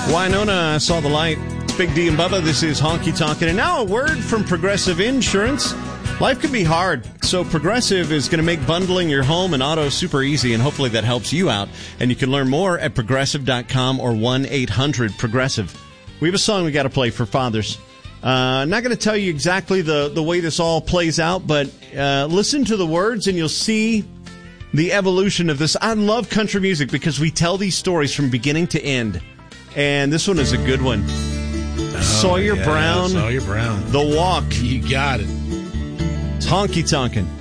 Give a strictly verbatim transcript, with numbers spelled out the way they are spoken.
Winona saw the light. It's Big D and Bubba. This is Honky Tonkin'. And now a word from Progressive Insurance. Life can be hard, so Progressive is going to make bundling your home and auto super easy, and hopefully that helps you out. And you can learn more at progressive dot com or one eight hundred progressive. We have a song we got to play for fathers. Uh, not going to tell you exactly the, the way this all plays out, but uh, listen to the words and you'll see the evolution of this. I love country music because we tell these stories from beginning to end. And this one is a good one. Oh, Sawyer yeah, Brown. Sawyer Brown. The Walk. You got it. It's Honky Tonkin'.